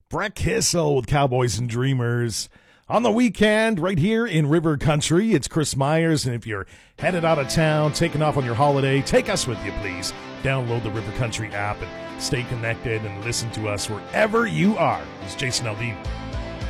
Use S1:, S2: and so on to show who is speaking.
S1: Brett Kissel with Cowboys and Dreamers. On the weekend, right here in River Country, it's Chris Myers, and if you're headed out of town, taking off on your holiday, take us with you, please. Download the River Country app and stay connected and listen to us wherever you are. It's Jason Aldean.